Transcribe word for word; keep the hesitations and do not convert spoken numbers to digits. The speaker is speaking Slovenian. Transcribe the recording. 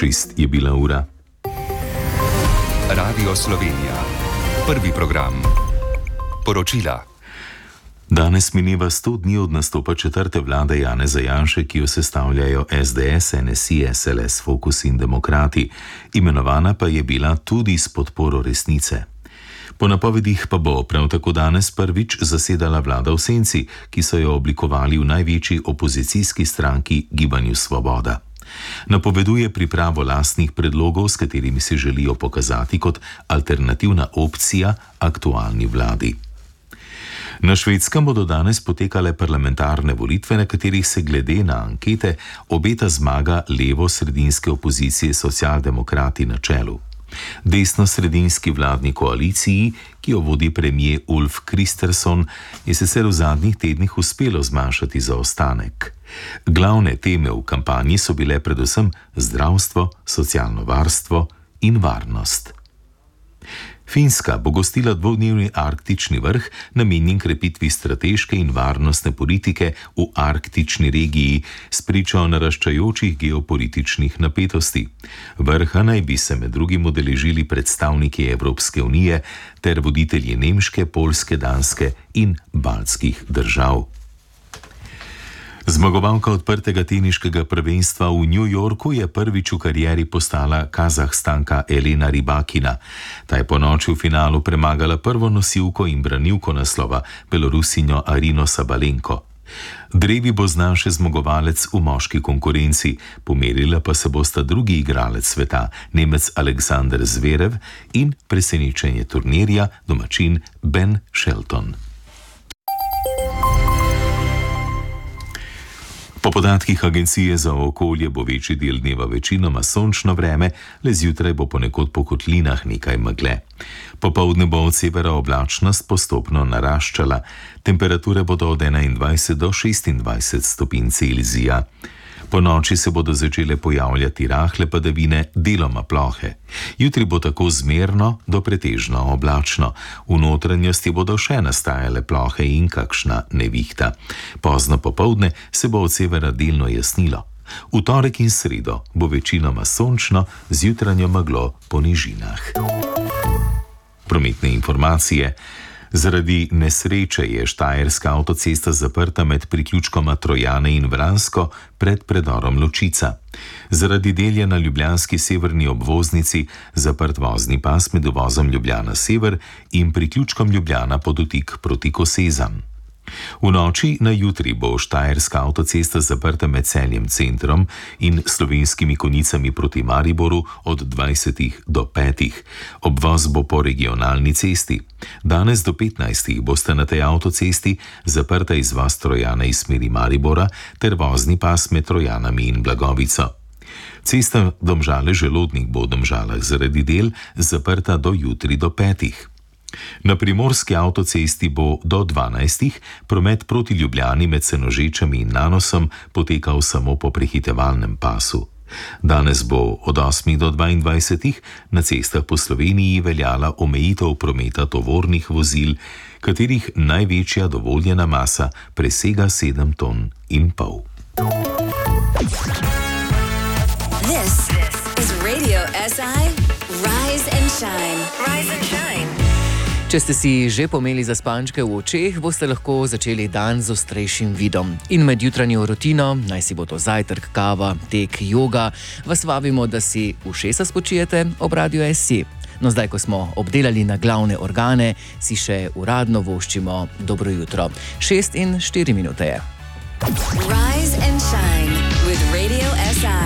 Šest je bila ura. Radio Slovenija. Prvi program. Poročila. Danes mineva sto dni od nastopa četrte vlade Janeza Janše, ki jo sestavljajo es de es, en es i, es el es, Fokus in Demokrati. Imenovana pa je bila tudi s podporo resnice. Po napovedih pa bo prav tako danes prvič zasedala vlada v senci, ki so jo oblikovali v največji opozicijski stranki Gibanju Svoboda. Napoveduje pripravo lastnih predlogov, s katerimi se želijo pokazati kot alternativna opcija aktualni vladi. Na Švedskem bodo danes potekale parlamentarne volitve, na katerih se glede na ankete obeta zmaga levo-sredinske opozicije Socialdemokrati na čelu. Desno-sredinski vladni koaliciji, ki jo vodi premier Ulf Kristersson, je sicer v zadnjih tednih uspelo zmanjšati zaostanek. Glavne teme v kampanji so bile predvsem zdravstvo, socialno varstvo in varnost. Finska bo gostila dvodnevni arktični vrh, namenjen krepitvi strateške in varnostne politike v arktični regiji, spričo naraščajočih geopolitičnih napetosti. Vrha naj bi se med drugim udeležili predstavniki Evropske unije ter voditelji nemške, poljske, danske in baltskih držav. Zmagovalka odprtega teniškega prvenstva v New Yorku je prvič v karieri postala Kazahstanka Elena Rybakina. Ta je ponoči v finalu premagala prvo nosilko in branilko naslova, Belorusinjo Arino Sabalenko. Drevi bo znan še zmagovalec v moški konkurenci, pomerila pa se bosta drugi igralec sveta, Nemec Aleksander Zverev in presenečenje turnirja, domačin Ben Shelton. Po podatkih Agencije za okolje bo večji del dneva večinoma sončno vreme, le zjutraj bo ponekod po kotlinah nekaj megle. Popoldne bo od severa oblačnost postopno naraščala, temperature bodo od enaindvajset do šestindvajset stopinj Celzija. Po noči se bodo začele pojavljati rahle padavine, deloma plohe. Jutri bo tako zmerno do pretežno oblačno. V notranjosti bodo še nastajale plohe in kakšna nevihta. Pozno popoldne se bo od severa delno jasnilo. V torek in sredo bo večinoma sončno, z jutranjo meglo po nižinah. Prometne informacije. Zaradi nesreče je štajerska avtocesta zaprta med priključkoma Trojane in Vransko pred predorom Ločica. Zaradi delja na ljubljanski severni obvoznici zaprt vozni pas med uvozom Ljubljana Sever in priključkom Ljubljana Podotik proti Kosezam. V noči na jutri bo štajerska avtocesta zaprta med Celjem centrom in Slovenskimi Konjicami proti Mariboru od dvajsetih do petih. Obvoz bo po regionalni cesti. Danes do petnajstih bosta na tej avtocesti zaprta izvoz Trojane iz smeri Maribora ter vozni pas med Trojanami in Blagovico. Cesta Domžale-Želodnik bo v Domžalah zaradi del zaprta do jutri do petih. Na primorski avtocesti bo do dvanajstih promet proti Ljubljani med Senožečami in Nanosom potekal samo po prehitevalnem pasu. Danes bo od osmih do dvaindvajsetih na cestah po Sloveniji veljala omejitev prometa tovornih vozil, katerih največja dovoljena masa presega sedem ton in pol. This is Radio S I Rise and Shine. Rise and Shine. Če ste si že pomeli zaspančke v očeh, boste lahko začeli dan z ostrejšim vidom. In med jutranjo rutino, naj si bo to zajtrk, kava, tek, joga, vas vabimo, da si ušesa spočijete ob Radiu S I. No, zdaj, ko smo obdelali na glavne organe, si še uradno voščimo dobro jutro. Šest in štiri minute je. Rise and Shine with Radio S I.